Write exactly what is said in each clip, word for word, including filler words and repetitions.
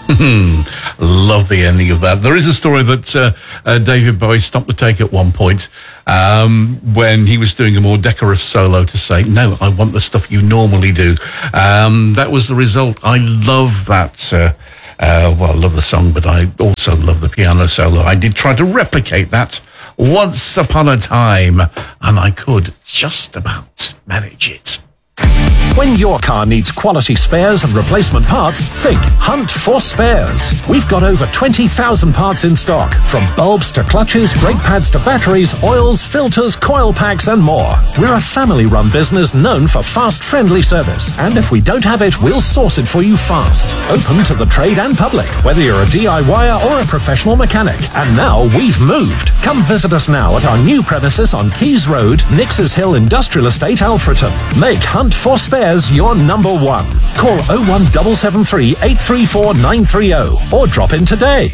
Love the ending of that. There is a story that uh, uh, David Bowie stopped to take at one point um, when he was doing a more decorous solo to say, no, I want the stuff you normally do. Um, that was the result. I love that. Uh, uh, well, I love the song, but I also love the piano solo. I did try to replicate that once upon a time, and I could just about manage it. When your car needs quality spares and replacement parts, think Hunt for Spares. We've got over twenty thousand parts in stock, from bulbs to clutches, brake pads to batteries, oils, filters, coil packs and more. We're a family-run business known for fast, friendly service. And if we don't have it, we'll source it for you fast. Open to the trade and public, whether you're a DIYer or a professional mechanic. And now we've moved. Come visit us now at our new premises on Keys Road, Nixes Hill Industrial Estate, Alfreton. Make Hunt for Spares your number one. Call oh one seven seven three, eight three four, nine three oh or drop in today.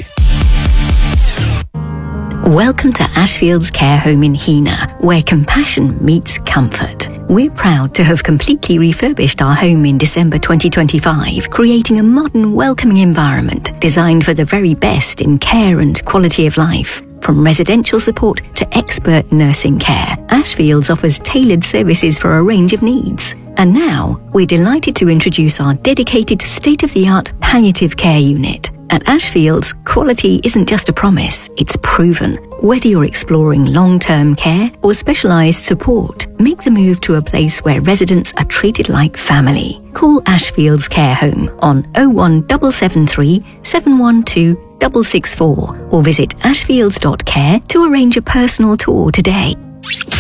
Welcome to Ashfields Care Home in Hena, where compassion meets comfort. We're proud to have completely refurbished our home in December twenty twenty-five, creating a modern, welcoming environment designed for the very best in care and quality of life. From residential support to expert nursing care, Ashfields offers tailored services for a range of needs. And now, we're delighted to introduce our dedicated state-of-the-art palliative care unit. At Ashfields, quality isn't just a promise, it's proven. Whether you're exploring long-term care or specialised support, make the move to a place where residents are treated like family. Call Ashfields Care Home on oh one seven seven three, seven one two, six six four or visit ashfields dot care to arrange a personal tour today.